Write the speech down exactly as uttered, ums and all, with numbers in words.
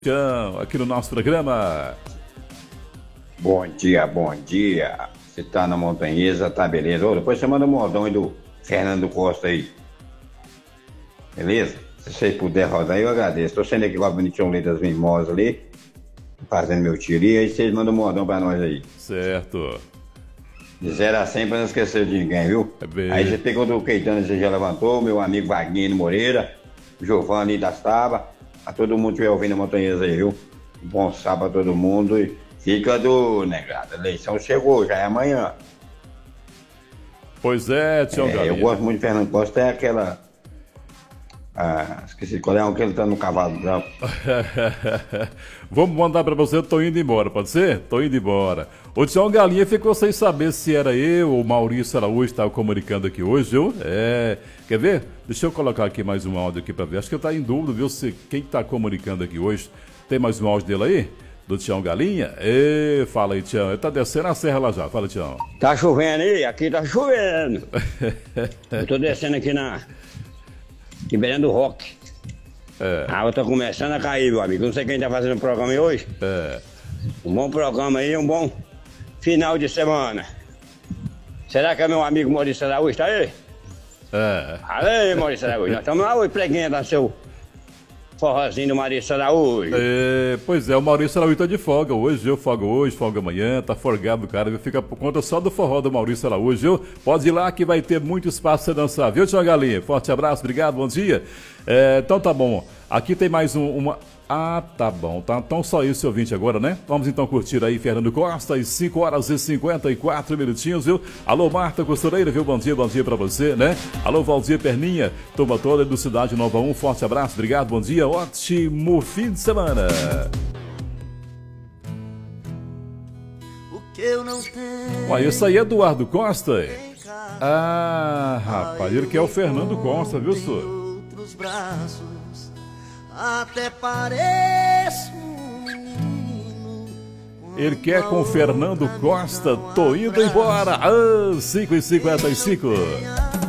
Então, aqui no nosso programa. Bom dia, bom dia. Você tá na Montanhesa, tá beleza? Ô, depois você manda um modão aí do Fernando Costa aí. Beleza? Se você puder rodar aí, eu agradeço. Tô saindo aqui com a Bonitinho Leite das Mimosas ali, fazendo meu tiro. E aí vocês mandam um modão pra nós aí. Certo. De zero a cem pra não esquecer de ninguém, viu? É bem... Aí você pegou do Caetano, você já levantou, meu amigo Wagner Moreira, Giovanni das Tabas, a todo mundo que estiver ouvindo a Montanhesa aí, viu? Bom sábado a todo mundo e fica do negado. A eleição chegou, já é amanhã. Pois é, Tião é, Galinha. Eu gosto muito de Fernando Costa, é aquela... Ah, esqueci qual é um que ele tá no cavalo branco. Vamos mandar pra você, tô indo embora, pode ser? Tô indo embora. O Tião Galinha ficou sem saber se era eu ou o Maurício Araújo estava comunicando aqui hoje, viu? É, quer ver? Deixa eu colocar aqui mais um áudio aqui pra ver. Acho que eu tá em dúvida, viu? Se quem tá comunicando aqui hoje. Tem mais um áudio dele aí? Do Tião Galinha? Ê, fala aí, Tião. Ele tá descendo a serra lá já. Fala, Tião. Tá chovendo aí? Aqui tá chovendo. Eu tô descendo aqui na... Aqui beirando do rock. É. A água tá começando a cair, meu amigo. Não sei quem tá fazendo o programa aí hoje. É. Um bom programa aí, um bom final de semana. Será que é meu amigo Maurício Araújo? Tá aí? É. Fala aí, Maurício Araújo. Nós estamos lá hoje, preguinha da seu forrozinho do Maurício Araújo. É, pois é, o Maurício Araújo tá de folga hoje, eu folga hoje, folga amanhã, tá folgado o cara, fica por conta só do forró do Maurício Araújo, viu? Pode ir lá que vai ter muito espaço pra você dançar, viu, Tião Galinha? Forte abraço, obrigado, bom dia. É, então tá bom, aqui tem mais um, uma... Ah, tá bom, tá? Então só isso, ouvinte, agora, né? Vamos então curtir aí Fernando Costa, às cinco horas e cinquenta e quatro minutinhos, viu? Alô, Marta Costureira, viu? Bom dia, bom dia pra você, né? Alô, Valdir Perninha, turma toda do Cidade Nova um, forte abraço, obrigado, bom dia, ótimo fim de semana. O que eu não tenho. Olha, isso aí é Eduardo Costa? Ah, rapaz, ele que é o Fernando Costa, viu, senhor? Outros braços. Até pareço um menino. Ele quer com o Fernando Costa, tô indo embora. Ah, cinco e cinquenta e cinco.